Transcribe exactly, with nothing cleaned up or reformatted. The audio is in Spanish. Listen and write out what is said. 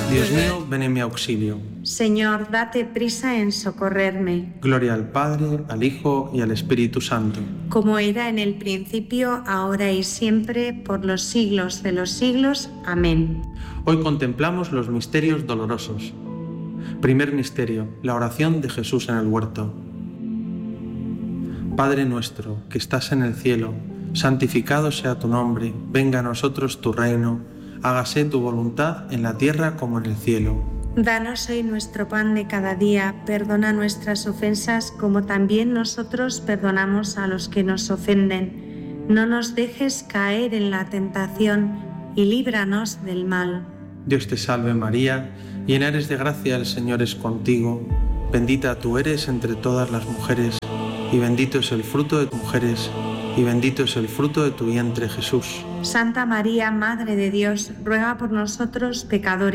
Dios mío, ven en mi auxilio. Señor, date prisa en socorrerme. Gloria al Padre, al Hijo y al Espíritu Santo. Como era en el principio, ahora y siempre, por los siglos de los siglos. Amén. Hoy contemplamos los misterios dolorosos. Primer misterio, la oración de Jesús en el huerto. Padre nuestro, que estás en el cielo, santificado sea tu nombre, venga a nosotros tu reino, hágase tu voluntad en la tierra como en el cielo. Danos hoy nuestro pan de cada día, perdona nuestras ofensas como también nosotros perdonamos a los que nos ofenden. No nos dejes caer en la tentación y líbranos del mal. Dios te salve María, llena eres de gracia, el Señor es contigo. Bendita tú eres entre todas las mujeres, y bendito es el fruto de tus mujeres, y bendito es el fruto de tu vientre, Jesús. Santa María, Madre de Dios, ruega por nosotros pecadores,